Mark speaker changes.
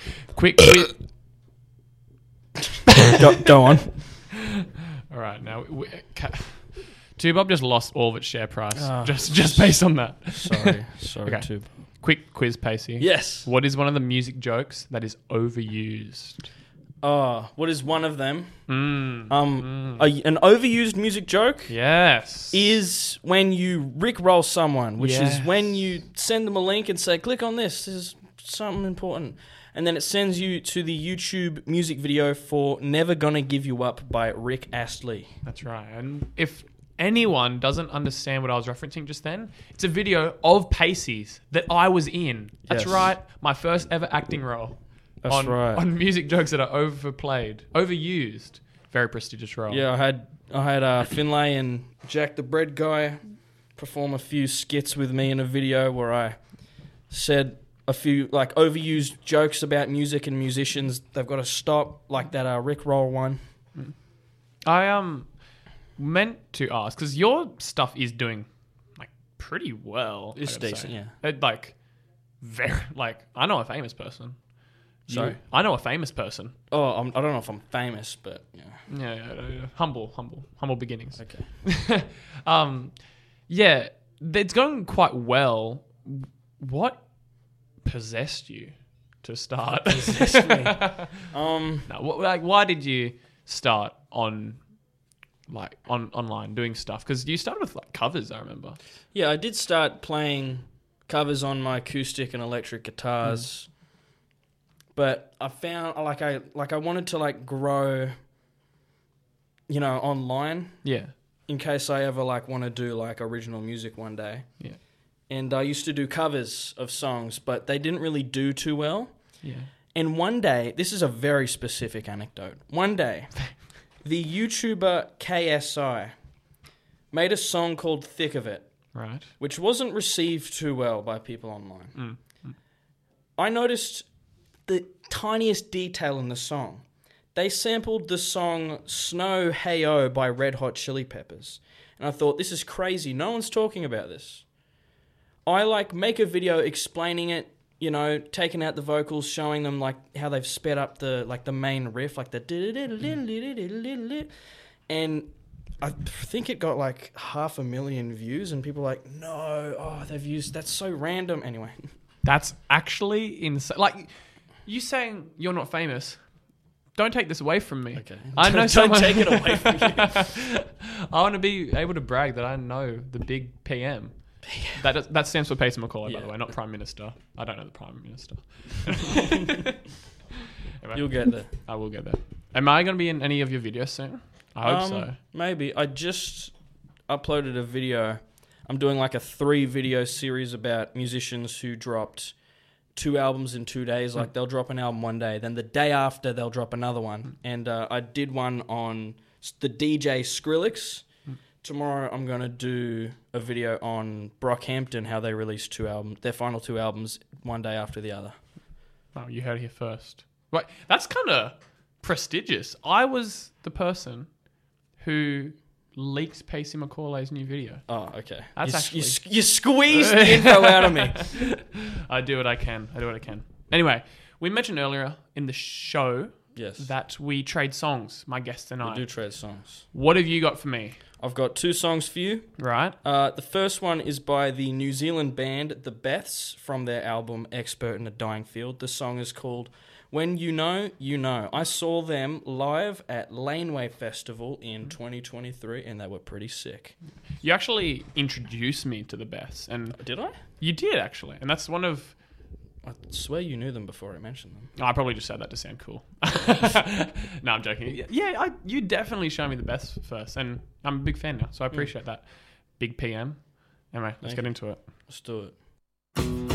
Speaker 1: Quick.
Speaker 2: Go on.
Speaker 1: All right, now Tubob just lost all of its share price
Speaker 2: Oh,
Speaker 1: just based on that.
Speaker 2: Sorry,
Speaker 1: Okay.
Speaker 2: Tube.
Speaker 1: Quick quiz, Pacey.
Speaker 2: Yes.
Speaker 1: What is one of the music jokes that is overused?
Speaker 2: What is one of them?
Speaker 1: Mm.
Speaker 2: An overused music joke
Speaker 1: Yes.
Speaker 2: is when you rickroll someone, which
Speaker 1: Yes.
Speaker 2: is when you send them a link and say, click on this is something important. And then it sends you to the YouTube music video for Never Gonna Give You Up by Rick Astley.
Speaker 1: That's right. And if anyone doesn't understand what I was referencing just then, it's a video of Pacey's that I was in. That's
Speaker 2: Yes.
Speaker 1: right. My first ever acting role.
Speaker 2: That's right.
Speaker 1: On music jokes that are overused. Very prestigious role.
Speaker 2: Yeah, I had Finlay and Jack the Bread Guy perform a few skits with me in a video where I said a few like overused jokes about music and musicians. They've got to stop, like that Rick Roll one.
Speaker 1: I meant to ask because your stuff is doing like pretty well.
Speaker 2: It's
Speaker 1: I gotta
Speaker 2: decent,
Speaker 1: say.
Speaker 2: yeah.
Speaker 1: It, I know a famous person.
Speaker 2: Sorry?
Speaker 1: I know a famous person.
Speaker 2: Oh, I don't know if I'm famous, but yeah.
Speaker 1: Yeah. Humble beginnings.
Speaker 2: Okay.
Speaker 1: Yeah, it's going quite well. What possessed you to start?
Speaker 2: Possessed me.
Speaker 1: Why did you start on online doing stuff? Because you started with like covers, I remember.
Speaker 2: Yeah, I did start playing covers on my acoustic and electric guitars, but I found I wanted to like grow, online.
Speaker 1: Yeah.
Speaker 2: In case I ever want to do original music one day.
Speaker 1: Yeah.
Speaker 2: And I used to do covers of songs, but they didn't really do too well.
Speaker 1: Yeah.
Speaker 2: And one day, this is a very specific anecdote. One day, the YouTuber KSI made a song called Thick of It,
Speaker 1: Right.
Speaker 2: which wasn't received too well by people online. I noticed the tiniest detail in the song. They sampled the song Snow Hey-O by Red Hot Chili Peppers. And I thought, this is crazy. No one's talking about this. I make a video explaining it, taking out the vocals, showing them how they've sped up the main riff, the and I think it got 500,000 views, and people no, they've used, that's so random. Anyway.
Speaker 1: That's actually insane. You saying you're not famous, don't take this away from me.
Speaker 2: Okay.
Speaker 1: I know
Speaker 2: Don't
Speaker 1: someone...
Speaker 2: take it away from you.
Speaker 1: I want to be able to brag that I know the big PM. That stands for Pacey McCauley, by the way, not Prime Minister. I don't know the Prime Minister. Anyway,
Speaker 2: You'll get there.
Speaker 1: I will get there. Am I going to be in any of your videos soon? I hope so.
Speaker 2: Maybe. I just uploaded a video. I'm doing a 3-video series about musicians who dropped 2 albums in 2 days. They'll drop an album one day, then the day after they'll drop another one. And I did one on the DJ Skrillex. Tomorrow I'm going to do a video on Brockhampton, how they released their final 2 albums one day after the other.
Speaker 1: Oh, you heard it here first. Right, that's kind of prestigious. I was the person who leaked Pacey McCauley's new video.
Speaker 2: Oh, okay.
Speaker 1: That's
Speaker 2: you squeezed the info out of me.
Speaker 1: I do what I can. Anyway, we mentioned earlier in the show
Speaker 2: Yes.
Speaker 1: that we trade songs, my guest and I.
Speaker 2: We do trade songs.
Speaker 1: What have you got for me?
Speaker 2: I've got 2 songs for you.
Speaker 1: Right.
Speaker 2: The first one is by the New Zealand band The Beths from their album Expert in a Dying Field. The song is called When You Know, You Know. I saw them live at Laneway Festival in 2023 and they were pretty sick.
Speaker 1: You actually introduced me to the Beths. And
Speaker 2: Did I?
Speaker 1: you did, actually. And that's one of...
Speaker 2: I swear you knew them before I mentioned them.
Speaker 1: I probably just said that to sound cool. No, I'm joking. Yeah, you definitely showed me the Beths first. And I'm a big fan now, so I appreciate that. Big PM. Anyway, let's get into it.
Speaker 2: Let's do it.